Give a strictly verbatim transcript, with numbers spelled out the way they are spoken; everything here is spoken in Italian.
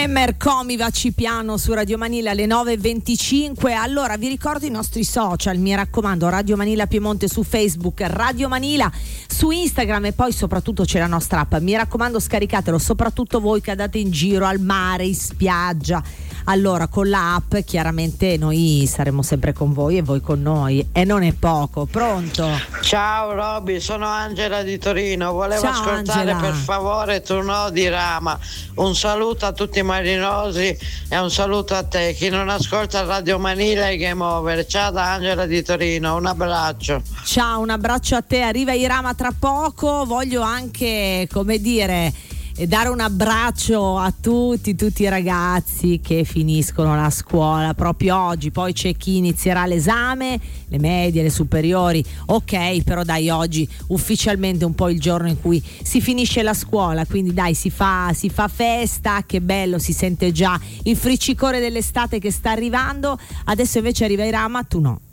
Emmer, Comivaci piano su Radio Manila alle nove e venticinque. Allora vi ricordo i nostri social, mi raccomando, Radio Manila Piemonte su Facebook, Radio Manila su Instagram e poi soprattutto c'è la nostra app. Mi raccomando, scaricatelo, soprattutto voi che andate in giro al mare, in spiaggia. Allora con l'app chiaramente noi saremo sempre con voi e voi con noi, e non è poco. Pronto? Ciao Roby, sono Angela di Torino, volevo Ciao, ascoltare Angela. per favore Tu no di Rama. Un saluto a tutti i marinosi e un saluto a te, chi non ascolta Radio Manila e Game Over. Ciao da Angela di Torino, un abbraccio. Ciao, un abbraccio a te, arriva Irama tra poco. Voglio anche, come dire, e dare un abbraccio a tutti, tutti i ragazzi che finiscono la scuola proprio oggi. Poi c'è chi inizierà l'esame, le medie, le superiori, ok, però dai, oggi ufficialmente un po' il giorno in cui si finisce la scuola, quindi dai, si fa, si fa festa, che bello, si sente già il friccicore dell'estate che sta arrivando. Adesso invece arriva Irama, Tu no.